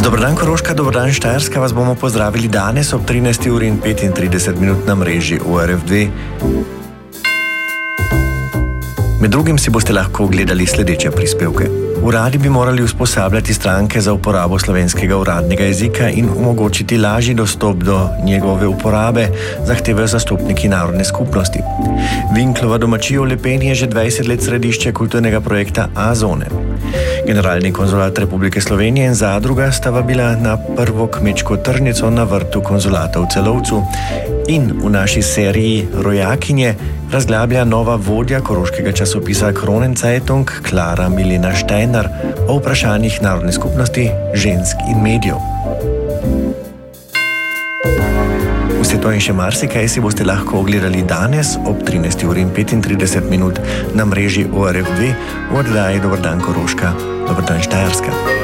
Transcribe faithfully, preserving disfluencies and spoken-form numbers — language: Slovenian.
Dober dan Koroška, dober dan Štajerska, vas bomo pozdravili danes ob trinajsti uri in petintrideset minut na mreži O R F dve. Med drugim si boste lahko ogledali sledeče prispevke. Uradi bi morali usposabljati stranke za uporabo slovenskega uradnega jezika in omogočiti lažji dostop do njegove uporabe, zahtevajo zastopniki narodne skupnosti. Vinklova domačija v Lepeni je že dvajset let središče kulturnega projekta A-zone. Generalni konzulat Republike Slovenije in zadruga sta vabila na prvo kmečko tržnico na vrtu konzulata v Celovcu in v naši seriji Rojakinje razglablja nova vodja koroškega časopisa Kronenzeitung Klara Milena Steiner o vprašanjih narodne skupnosti, žensk in medijev. Vse to in še marsikaj si boste lahko ogledali danes ob trinajsti uri in petintrideset minut na mreži O R F dve v oddaji Dober dan Koroška, dober dan Štajerska.